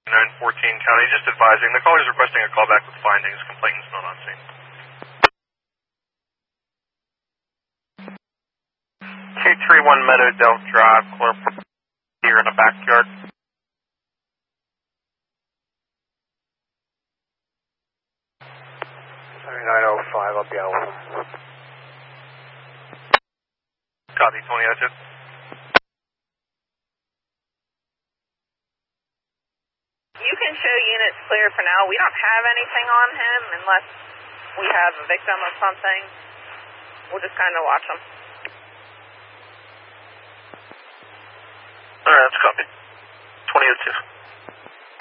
914 County, just advising. The caller is requesting a callback with findings. Complainant's not on scene. K31 Meadowdale Drive, Corp. Here in the backyard. 905, I'll be out with him. Copy, 2002. You can show units clear for now. We don't have anything on him unless we have a victim of something. We'll just kind of watch him. Alright, that's copy. 2002.